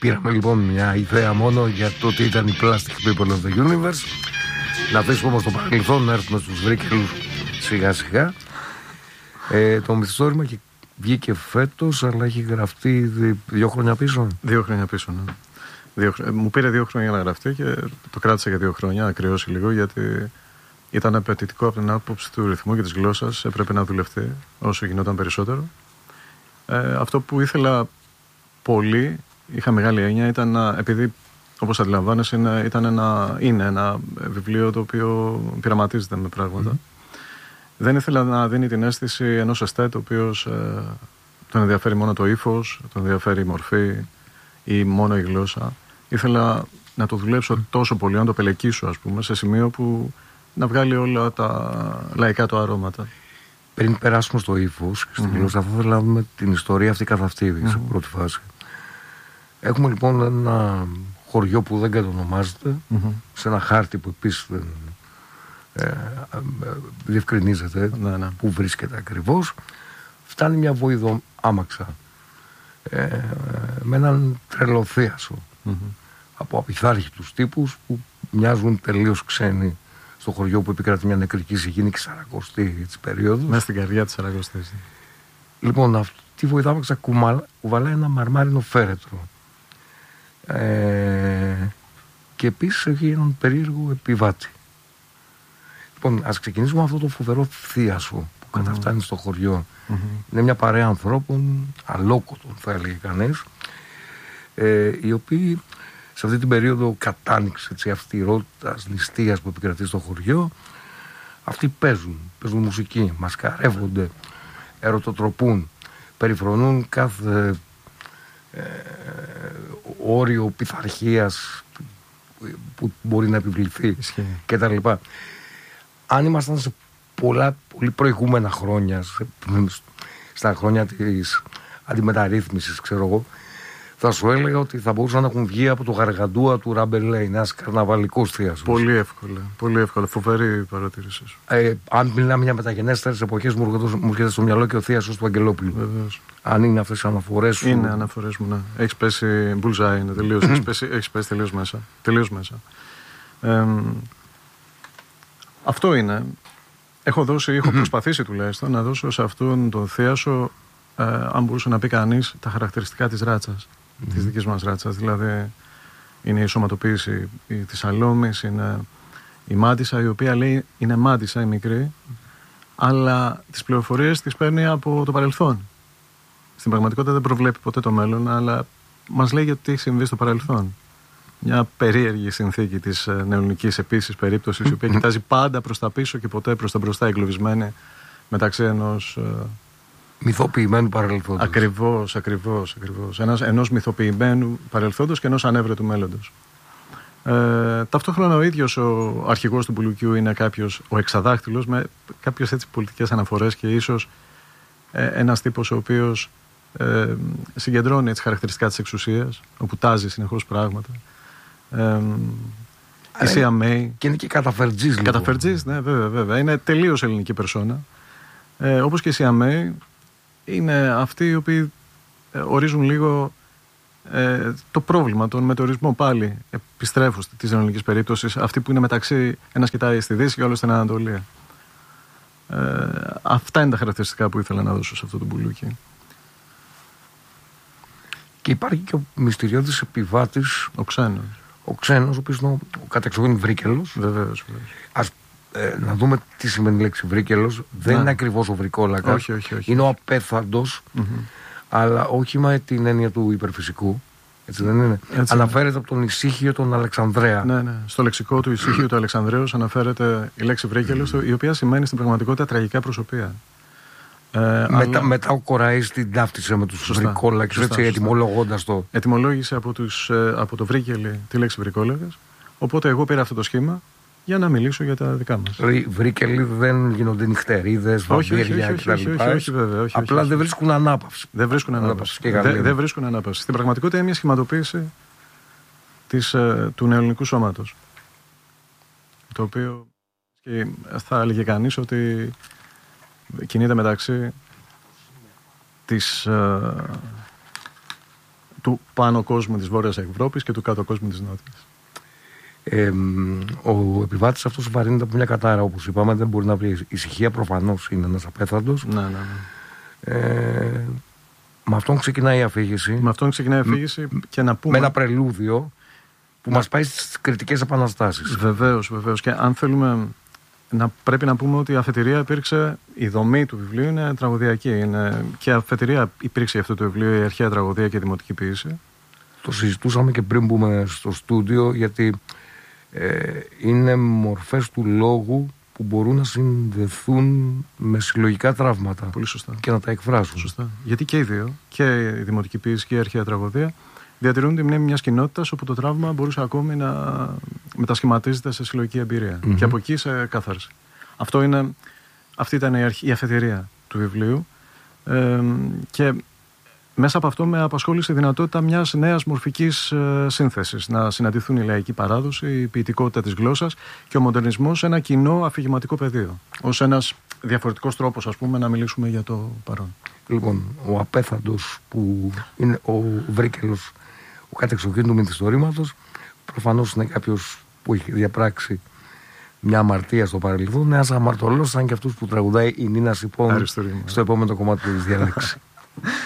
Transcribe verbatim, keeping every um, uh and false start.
Πήραμε λοιπόν μια ιδέα μόνο για το ότι ήταν η Plastic People of the Universe. Να αφήσουμε όμως το παρελθόν, να έρθουμε στους βρίκελους σιγά σιγά. Ε, το μυθιστόρημα και βγήκε φέτος, αλλά έχει γραφτεί δύο χρόνια πίσω. Δύο χρόνια πίσω, ναι. Δύο, μου πήρε δύο χρόνια να γραφτεί και το κράτησα για δύο χρόνια, να κρυώσει λίγο, γιατί ήταν απαιτητικό από την άποψη του ρυθμού και της γλώσσας. Έπρεπε να δουλευτεί όσο γινόταν περισσότερο. Ε, αυτό που ήθελα πολύ, είχα μεγάλη έννοια, ήταν να, επειδή όπως αντιλαμβάνεσαι είναι, ήταν ένα, είναι ένα βιβλίο το οποίο πειραματίζεται με πράγματα. Mm. Δεν ήθελα να δίνει την αίσθηση ενός εστέτ ο οποίος ε, τον ενδιαφέρει μόνο το ύφος, τον ενδιαφέρει η μορφή ή μόνο η γλώσσα. Ήθελα να το δουλέψω mm. τόσο πολύ, να το πελεκίσω, ας πούμε, σε σημείο που να βγάλει όλα τα λαϊκά του αρώματα. Πριν περάσουμε στο ύφος και στη mm-hmm. γλώσσα, θα ήθελα να δούμε την ιστορία αυτή καθ' αυτή, mm-hmm. σε πρώτη φάση. Έχουμε λοιπόν ένα χωριό που δεν κατονομάζεται, mm-hmm. σε ένα χάρτη που επίσης δεν ε, ε, διευκρινίζεται ναι, ναι. που βρίσκεται ακριβώς. Φτάνει μια βοηδο άμαξα ε, με έναν τρελοθίασο mm-hmm. από απειθάρχητους τύπους που μοιάζουν τελείως ξένοι στο χωριό που επικρατεί μια νεκρική συγγένη και σαρακοστή της περίοδου. Μέσα στην καρδιά της σαρακοστής. Λοιπόν, αυτή η βοηδάμαξα κουβαλάει ένα μαρμάρινο φέρετρο. Ε, και επίσης έχει έναν περίεργο επιβάτη. Λοιπόν, ας ξεκινήσουμε με αυτό το φοβερό θίασο που mm-hmm. καταφτάνει στο χωριό. Mm-hmm. Είναι μια παρέα ανθρώπων, αλόκοτων θα έλεγε κανείς, ε, οι οποίοι σε αυτή την περίοδο κατάνοιξης, έτσι, αυστηρότητας, ληστείας που επικρατεί στο χωριό, αυτοί παίζουν, παίζουν μουσική, μασκαρεύονται, ερωτοτροπούν, περιφρονούν κάθε ε, όριο πειθαρχίας που μπορεί να επιβληθεί και τα λοιπά. Αν ήμασταν σε πολλά, πολύ προηγούμενα χρόνια, σε, στα χρόνια της αντιμεταρρύθμισης, ξέρω εγώ, θα σου έλεγα ότι θα μπορούσαν να έχουν βγει από το γαργαντούα του Ράμπελ, ένας καρναβαλικός θίασος. Πολύ εύκολα, πολύ εύκολα. Φοβερή παρατήρηση σου. Ε, αν μιλάμε για μεταγενέστερες εποχές, μου έρχεται στο μυαλό και ο θίασος του Αγγελόπουλου. Βεβαίως. Αν είναι αυτές οι αναφορές σου. Είναι αναφορές μου, ναι. Έχεις πέσει μπουλζάι, είναι τελείως. έχεις, πέσει, έχεις πέσει τελείως μέσα. Τελείως μέσα. Ε, αυτό είναι. Έχω δώσει, έχω προσπαθήσει τουλάχιστον να δώσω σε αυτόν τον θίασο, ε, αν μπορούσε να πει κανείς, τα χαρακτηριστικά της ράτσας. Mm. Της δικής μας ράτσας. Δηλαδή, είναι η σωματοποίηση της αλόμης, είναι η μάντισσα, η οποία λέει είναι μάντισσα η μικρή, αλλά τις πληροφορίες τις παίρνει από το παρελθόν. Στην πραγματικότητα δεν προβλέπει ποτέ το μέλλον, αλλά μας λέει για τι έχει συμβεί στο παρελθόν. Μια περίεργη συνθήκη της νεοελληνικής επίσης περίπτωσης, η οποία κοιτάζει πάντα προς τα πίσω και ποτέ προς τα μπροστά, εγκλωβισμένη μεταξύ ενός μυθοποιημένου παρελθόντος. Ακριβώς, ακριβώς, ακριβώς. Ένας, ενός μυθοποιημένου παρελθόντος και ενός ανέβρετου μέλλοντος. Ε, ταυτόχρονα ο ίδιος ο αρχηγός του Μπουλουκιού είναι κάποιος, ο εξαδάχτυλος, με κάποιες έτσι πολιτικές αναφορές και ίσως ε, ένας τύπος ο οποίος ε, συγκεντρώνει τις χαρακτηριστικά της εξουσίας, όπου τάζει συνεχώς πράγματα. Ε, η Σία Μέι. Και είναι και καταφερτζής λίγο. Καταφερτζής, ναι, βέβαια, βέβαια. Είναι τελείως ελληνική περσόνα. Ε, όπως και η Σία Μέι, είναι αυτοί οι οποίοι ε, ορίζουν λίγο ε, το πρόβλημα, τον μετεωρισμό πάλι. Επιστρέφω της ελληνικής περίπτωσης, αυτή που είναι μεταξύ, ένας κοιτάει στη Δύση και όλος στην Ανατολή. Ε, αυτά είναι τα χαρακτηριστικά που ήθελα να δώσω σε αυτό το μπουλούκι. Και υπάρχει και ο μυστηριώδης επιβάτης, ο ξένος. Ο ξένος, ο οποίος είναι ο κατεξοχήν βρίκελος. Βεβαίως, βεβαίως. Ας ε, να δούμε τι σημαίνει η λέξη βρίκελος. Δεν ναι. είναι ακριβώς ο βρικόλακας. Όχι, όχι, όχι. Είναι ο απέθαντος, mm-hmm. αλλά όχι με την έννοια του υπερφυσικού. Έτσι δεν είναι. Έτσι αναφέρεται είναι. Από τον ησύχιο τον Αλεξανδρέα. Ναι, ναι. Στο λεξικό του ησύχιου του Αλεξανδρέως αναφέρεται η λέξη βρίκελος, η οποία σημαίνει στην πραγματικότητα τραγικά προσωπία. Ε, μετά, αλλά... μετά ο Κοραής την ταύτισε με τους βρικόλακες, έτσι ετυμολογώντας το. Ετυμολόγησε από, τους, από το βρίκελι τη λέξη βρικόλακας. Οπότε εγώ πήρα αυτό το σχήμα για να μιλήσω για τα δικά μας. Βρίκελοι δεν γίνονται νυχτερίδες, βαμπύρια κτλ. Απλά δεν βρίσκουν ανάπαυση. Δεν βρίσκουν ανάπαυση. Δεν δε βρίσκουν ανάπαυση. Στην πραγματικότητα είναι μια σχηματοποίηση της, του νεοελληνικού σώματος. Το οποίο και θα έλεγε κανείς ότι κινείται μεταξύ της, του πάνω κόσμου της Βόρειας Ευρώπης και του κάτω κόσμου της Νότιας. Ε, ο επιβάτης αυτός βαρύνεται από μια κατάρα, όπως είπαμε, δεν μπορεί να βρει ησυχία, προφανώς είναι ένας απέθαντος. Ναι, ναι, ναι. Ε, με αυτόν ξεκινάει η αφήγηση. Με αυτόν ξεκινάει η αφήγηση και να πούμε... Με ένα πρελούδιο που μας πάει στις κριτικές επαναστάσεις. Βεβαίως, βεβαίως. Και αν θέλουμε, να, πρέπει να πούμε ότι η αφετηρία υπήρξε, η δομή του βιβλίου είναι τραγωδιακή. Είναι, και αφετηρία υπήρξε αυτό το βιβλίο, η αρχαία τραγωδία και η δημοτική ποίηση. Το συζητούσαμε και πριν μπούμε στο στούντιο, γιατί ε, είναι μορφές του λόγου που μπορούν να συνδεθούν με συλλογικά τραύματα. Πολύ σωστά. Και να τα εκφράσουν. Σωστά. Γιατί και οι δύο, και η δημοτική ποίηση και η αρχαία τραγωδία, διατηρούν τη μνήμη μιας κοινότητας όπου το τραύμα μπορούσε ακόμη να μετασχηματίζεται σε συλλογική εμπειρία. Mm-hmm. Και από εκεί σε κάθαρση. Αυτό είναι, αυτή ήταν η, αρχή, η αφετηρία του βιβλίου. Ε, και μέσα από αυτό με απασχόλησε η δυνατότητα μιας νέας μορφικής ε, σύνθεσης. Να συναντηθούν η λαϊκή παράδοση, η ποιητικότητα της γλώσσας και ο μοντερνισμός σε ένα κοινό αφηγηματικό πεδίο. Ως ένας διαφορετικός τρόπος, ας πούμε, να μιλήσουμε για το παρόν. Λοιπόν, ο απέθαντος που είναι ο Βρίκελος, ο κατεξοχήν του μυθιστορήματος, προφανώς είναι κάποιος που έχει διαπράξει μια αμαρτία στο παρελθόν, ένας αμαρτωλός σαν και αυτούς που τραγουδάει η Νίνα Σιπών στο επόμενο κομμάτι της διάλεξης.